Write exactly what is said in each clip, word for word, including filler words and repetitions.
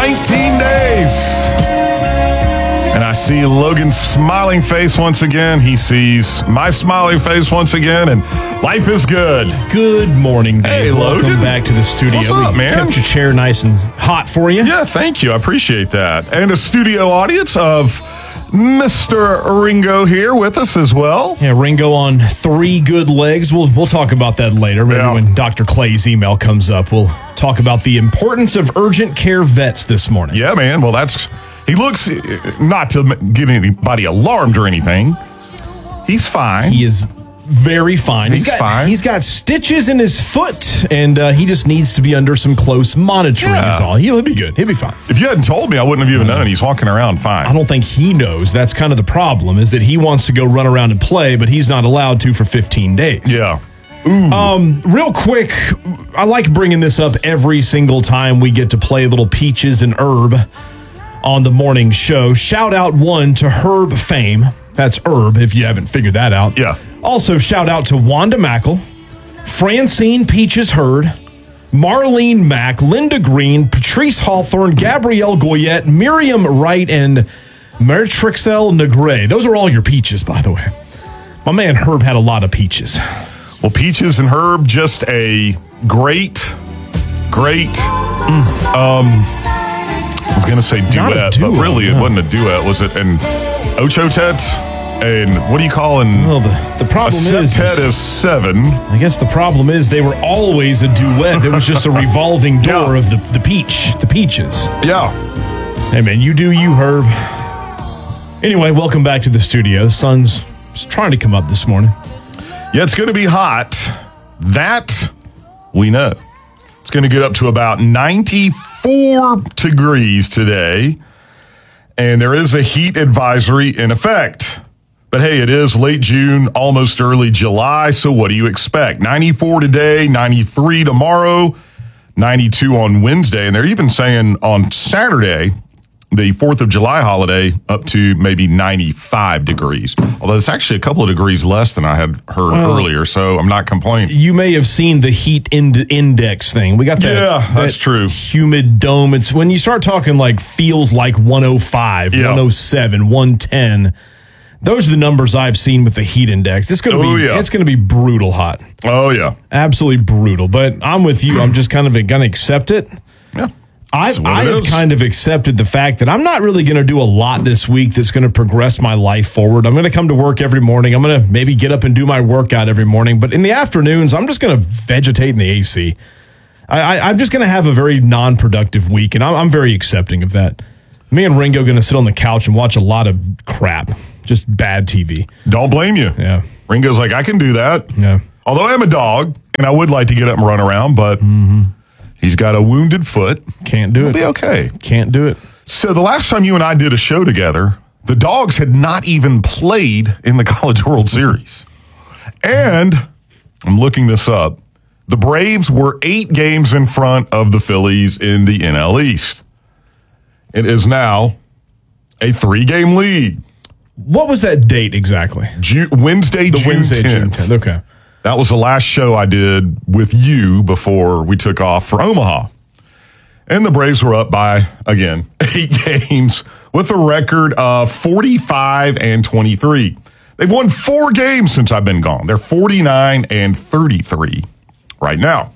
nineteen days. And I see Logan's smiling face once again. He sees my smiling face once again, and life is good. Good morning, Dave. Hey, Logan. Welcome back to the studio. What's up, we man? kept your chair nice and hot for you. Yeah, thank you. I appreciate that. And a studio audience of Mister Ringo here with us as well. Yeah, Ringo on three good legs. We'll we'll talk about that later. Maybe Yeah. when Doctor Clay's email comes up, we'll talk about the importance of urgent care vets this morning. Yeah, man. Well, that's... He looks, not to get anybody alarmed or anything, he's fine. He is very fine. He's got, fine. He's got stitches in his foot, and uh, he just needs to be under some close monitoring Yeah. is all. He'll be good. He'll be fine. If you hadn't told me, I wouldn't have even known. He's walking around fine. I don't think he knows. That's kind of the problem, is that he wants to go run around and play, but he's not allowed to for fifteen days. Yeah. Um, real quick, I like bringing this up every single time we get to play little Peaches and Herb on the morning show. Shout out one to Herb Fame. That's Herb, if you haven't figured that out. Yeah. Also, shout out to Wanda Mackle, Francine Peaches Hurd, Marlene Mack, Linda Green, Patrice Hawthorne, Gabrielle Goyette, Miriam Wright, and Matrixel Negre. Those are all your peaches, by the way. My man Herb had a lot of peaches. Well, Peaches and Herb, just a great, great, mm. um, I was going to say duet, duo, but really no. it wasn't a duet, was it? And Ochotet, and what do you call an, Well, the, the a problem is, septet is, is seven. I guess the problem is they were always a duet. There was just a revolving door Yeah. of the, the peach, the peaches. Yeah. Hey, man, you do you, Herb. Anyway, welcome back to the studio. The sun's just trying to come up this morning. Yeah, it's going to be hot. That we know. It's going to get up to about ninety-four degrees today. And there is a heat advisory in effect. But hey, it is late June, almost early July. So what do you expect? ninety-four today, ninety-three tomorrow, ninety-two on Wednesday. And they're even saying on Saturday, the fourth of July holiday, up to maybe ninety-five degrees. Although it's actually a couple of degrees less than I had heard Well, earlier, so I'm not complaining. You may have seen the heat ind- index thing. We got that. Yeah, that's that true. Humid dome. It's when you start talking like feels like one oh five, Yeah. one oh seven, one ten. Those are the numbers I've seen with the heat index. It's going to Oh, be yeah. it's going to be brutal hot. Oh, yeah. Absolutely brutal. But I'm with you. I'm just kind of going to accept it. Yeah. I've, That's what I it have is. kind of accepted the fact that I'm not really going to do a lot this week that's going to progress my life forward. I'm going to come to work every morning. I'm going to maybe get up and do my workout every morning. But in the afternoons, I'm just going to vegetate in the A C. I, I, I'm just going to have a very non-productive week, and I'm, I'm very accepting of that. Me and Ringo going to sit on the couch and watch a lot of crap, just bad T V. Don't blame you. Yeah. Ringo's like, I can do that. Yeah. Although I'm a dog, and I would like to get up and run around, but he's got a wounded foot. Can't do He'll it. be okay. Can't do it. So the last time you and I did a show together, the Dogs had not even played in the College World Series. And I'm looking this up. The Braves were eight games in front of the Phillies in the N L East. It is now a three-game lead. What was that date exactly? Ju- Wednesday, The June Wednesday, June tenth. tenth. Okay. That was the last show I did with you before we took off for Omaha. And the Braves were up by, again, eight games with a record of forty-five and twenty-three. They've won four games since I've been gone. They're forty-nine and thirty-three right now.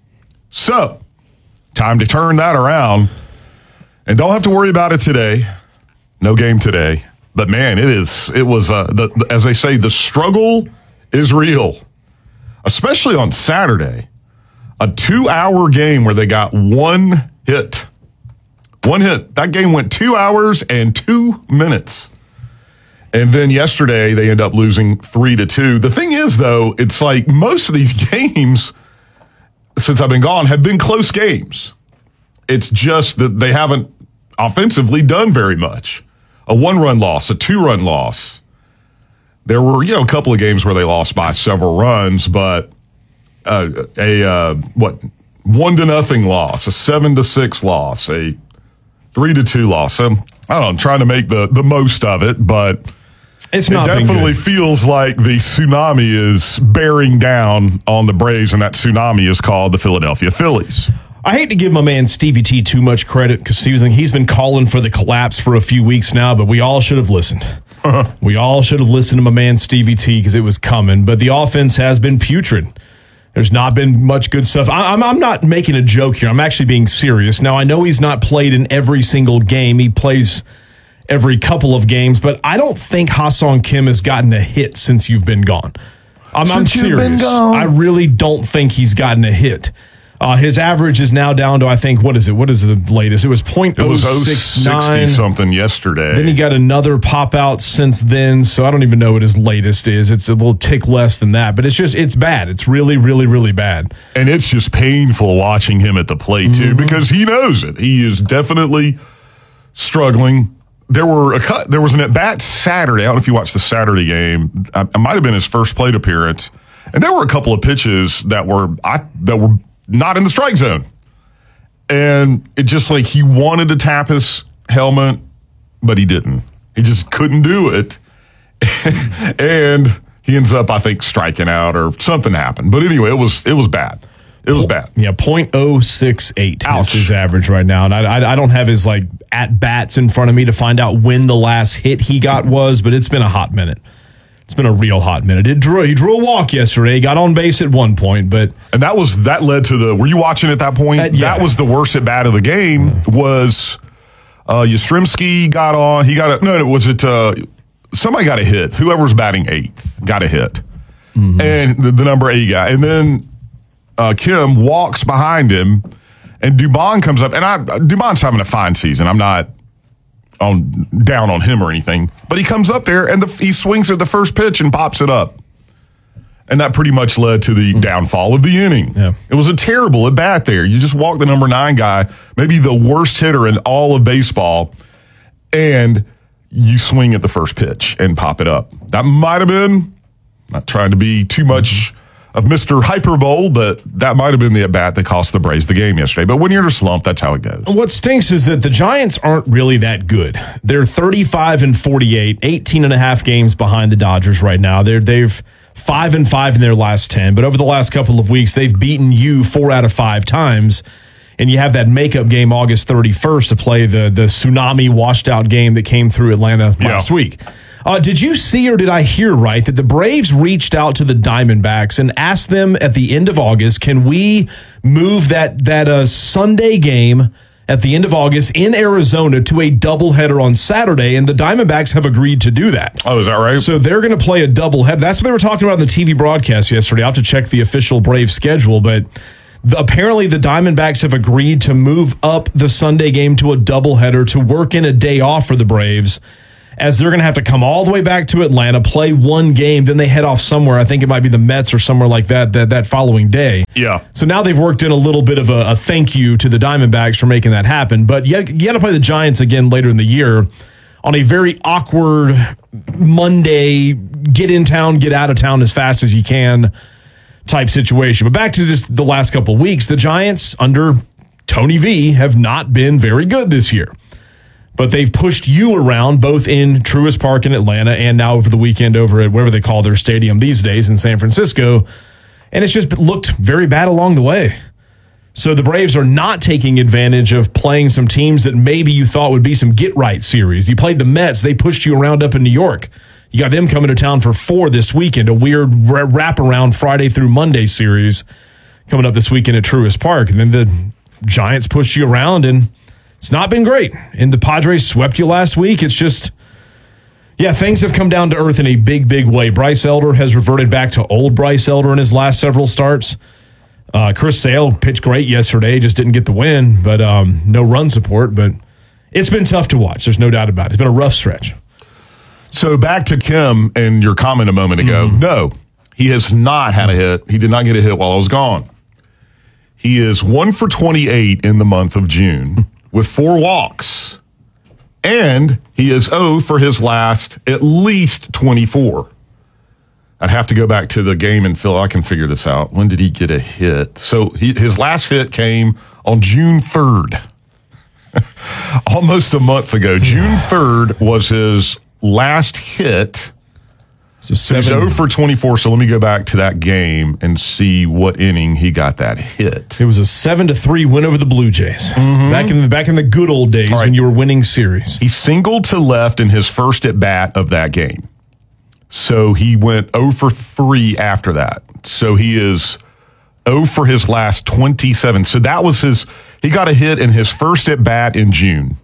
So, time to turn that around. And don't have to worry about it today. No game today. But man, it is, it was, uh, the, the, as they say, the struggle is real. Especially on Saturday, a two-hour game where they got one hit. One hit. That game went two hours and two minutes. And then yesterday, they end up losing three to two. The thing is, though, it's like most of these games, since I've been gone, have been close games. It's just that they haven't offensively done very much. A one-run loss, a two-run loss. There were, you know, a couple of games where they lost by several runs, but uh, a uh, what one to nothing loss, a seven to six loss, a three to two loss. So I don't know. I'm trying to make the the most of it, but It's it not been definitely good. feels like the tsunami is bearing down on the Braves, and that tsunami is called the Philadelphia Phillies. I hate to give my man Stevie T too much credit because he was, he's been calling for the collapse for a few weeks now, but we all should have listened. We all should have listened to my man Stevie T because it was coming, but the offense has been putrid. There's not been much good stuff. I, I'm, I'm not making a joke here. I'm actually being serious. Now, I know he's not played in every single game. He plays every couple of games, but I don't think Ha-Seong Kim has gotten a hit since you've been gone. I'm, I'm serious. I really don't think he's gotten a hit. Uh, his average is now down to, I think, what is it? What is the latest? It was point oh six nine. It was sixty something yesterday. Then he got another pop out since then, so I don't even know what his latest is. It's a little tick less than that, but it's just, it's bad. It's really, really, really bad. And it's just painful watching him at the plate, too, mm-hmm. because he knows it. He is definitely struggling. There were a cut. There was an at-bat Saturday. I don't know if you watched the Saturday game. It might have been his first plate appearance. And there were a couple of pitches that were I, that were not in the strike zone. And it just like he wanted to tap his helmet, but he didn't. He just couldn't do it. And he ends up, I think, striking out or something happened. But anyway, it was it was bad. It was bad. Yeah, point oh six eight is his average right now. And I, I, I don't have his like at-bats in front of me to find out when the last hit he got was, but it's been a hot minute. It's been a real hot minute. It drew, he drew a walk yesterday, got on base at one point, but... And that was that led to the... Were you watching at that point? Uh, yeah. That was the worst at-bat of the game, was uh, Yastrzemski got on. He got a... No, was it... Uh, somebody got a hit. Whoever's batting eighth got a hit. Mm-hmm. And the, the number eight guy. And then uh, Kim walks behind him, and Dubon comes up. And I Dubon's having a fine season. I'm not... on down on him or anything, but he comes up there and the, he swings at the first pitch and pops it up. And that pretty much led to the mm. downfall of the inning. Yeah. It was a terrible at bat there. You just walk the number nine guy, maybe the worst hitter in all of baseball, and you swing at the first pitch and pop it up. That might have been, not trying to be too much mm-hmm. of Mister Hyperbole, but that might have been the at-bat that cost the Braves the game yesterday. But when you're in a slump, that's how it goes. What stinks is that the Giants aren't really that good. They're thirty-five and forty-eight, eighteen and a half games behind the Dodgers right now. They're, they've five and five in their last ten, but over the last couple of weeks, they've beaten you four out of five times. And you have that makeup game August thirty-first to play the, the tsunami washed-out game that came through Atlanta last yeah. week. Uh, did you see or did I hear right that the Braves reached out to the Diamondbacks and asked them at the end of August, can we move that that uh, Sunday game at the end of August in Arizona to a doubleheader on Saturday? And the Diamondbacks have agreed to do that. Oh, is that right? So they're going to play a doubleheader. That's what they were talking about in the T V broadcast yesterday. I'll have to check the official Braves schedule, but the, apparently the Diamondbacks have agreed to move up the Sunday game to a doubleheader to work in a day off for the Braves, as they're going to have to come all the way back to Atlanta, play one game, then they head off somewhere. I think it might be the Mets or somewhere like that that, that following day. Yeah. So now they've worked in a little bit of a, a thank you to the Diamondbacks for making that happen. But you, you got to play the Giants again later in the year on a very awkward Monday, get in town, get out of town as fast as you can type situation. But back to just the last couple of weeks, the Giants under Tony V have not been very good this year. But they've pushed you around both in Truist Park in Atlanta and now over the weekend over at whatever they call their stadium these days in San Francisco. And it's just looked very bad along the way. So the Braves are not taking advantage of playing some teams that maybe you thought would be some get-right series. You played the Mets. They pushed you around up in New York. You got them coming to town for four this weekend, a weird wraparound Friday through Monday series coming up this weekend at Truist Park. And then the Giants pushed you around, and it's not been great. And the Padres swept you last week. It's just, yeah, things have come down to earth in a big, big way. Bryce Elder has reverted back to old Bryce Elder in his last several starts. Uh, Chris Sale pitched great yesterday, just didn't get the win, but um, no run support. But it's been tough to watch. There's no doubt about it. It's been a rough stretch. So back to Kim and your comment a moment ago. Mm-hmm. No, he has not had a hit. He did not get a hit while I was gone. He is one for twenty-eight in the month of June with four walks. And he is oh for his last at least twenty-four. I'd have to go back to the game and Phil, I can figure this out. When did he get a hit? So he, his last hit came on June third. Almost a month ago. June third was his last hit. So, so he's zero for twenty-four. So let me go back to that game and see what inning he got that hit. It was a seven to three win over the Blue Jays. Mm-hmm. Back in the back in the good old days right. when you were winning series. He singled to left in his first at bat of that game. So he went zero for three after that. So he is zero for his last twenty-seven. So that was his, he got a hit in his first at bat in June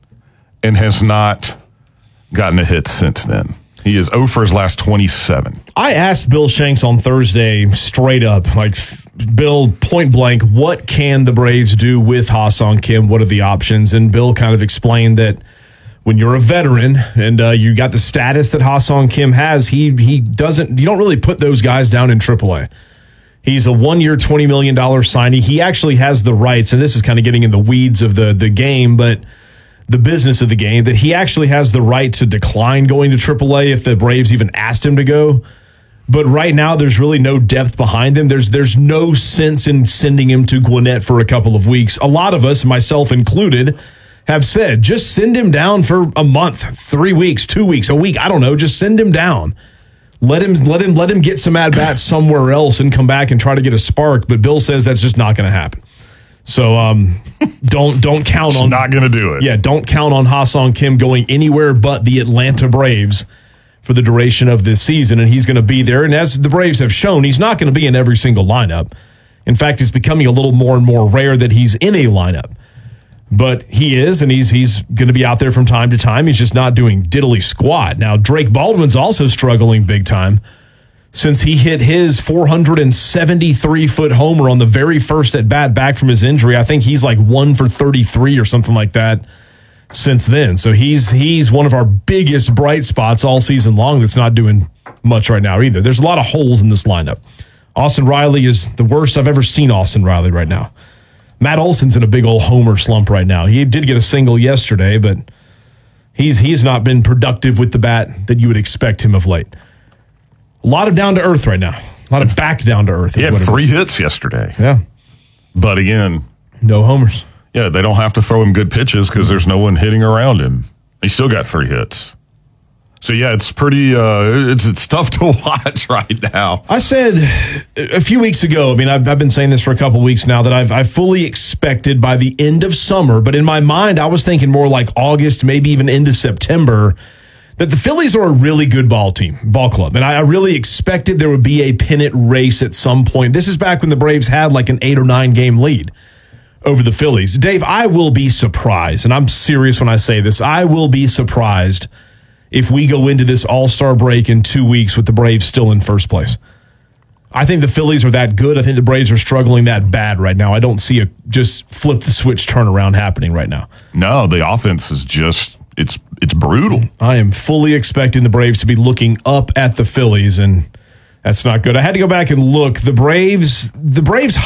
and has not gotten a hit since then. He is zero for his last twenty-seven. I asked Bill Shanks on Thursday straight up, like, Bill, point blank, what can the Braves do with Ha-Seong Kim? What are the options? And Bill kind of explained that when you're a veteran and uh, you got the status that Ha-Seong Kim has, he he doesn't, you don't really put those guys down in triple A. He's a one-year, twenty million dollars signing. He actually has the rights, and this is kind of getting in the weeds of the the game, but the business of the game, that he actually has the right to decline going to triple A if the Braves even asked him to go. But right now, there's really no depth behind him. There's there's no sense in sending him to Gwinnett for a couple of weeks. A lot of us, myself included, have said, just send him down for a month, three weeks, two weeks, a week. I don't know. Just send him down. Let him let him let him get some at bats somewhere else and come back and try to get a spark. But Bill says that's just not going to happen. So um, don't don't count on not going to do it. Yeah, don't count on Ha-Seong Kim going anywhere but the Atlanta Braves for the duration of this season, and he's going to be there. And as the Braves have shown, he's not going to be in every single lineup. In fact, it's becoming a little more and more rare that he's in a lineup. But he is, and he's he's going to be out there from time to time. He's just not doing diddly squat. Now, Drake Baldwin's also struggling big time since he hit his four hundred seventy-three foot homer on the very first at bat back from his injury. I think he's like one for thirty-three or something like that since then. So he's he's one of our biggest bright spots all season long that's not doing much right now either. There's a lot of holes in this lineup. Austin Riley is the worst I've ever seen Austin Riley right now. Matt Olson's in a big old homer slump right now. He did get a single yesterday, but he's he's not been productive with the bat that you would expect him of late. A lot of down to earth right now. A lot of back down to earth. He had three hits yesterday. Yeah. But again, no homers. Yeah, they don't have to throw him good pitches because there's no one hitting around him. He still got three hits. So, yeah, it's pretty, uh, it's it's tough to watch right now. I said a few weeks ago, I mean, I've, I've been saying this for a couple weeks now, that I've I fully expected by the end of summer, but in my mind, I was thinking more like August, maybe even into September, that the Phillies are a really good ball team, ball club. And I, I really expected there would be a pennant race at some point. This is back when the Braves had like an eight or nine game lead over the Phillies. Dave, I will be surprised, and I'm serious when I say this, I will be surprised if we go into this all-star break in two weeks with the Braves still in first place. I think the Phillies are that good. I think the Braves are struggling that bad right now. I don't see a just flip the switch turnaround happening right now. No, the offense is just, it's it's brutal. I am fully expecting the Braves to be looking up at the Phillies, and that's not good. I had to go back and look. The Braves, the Braves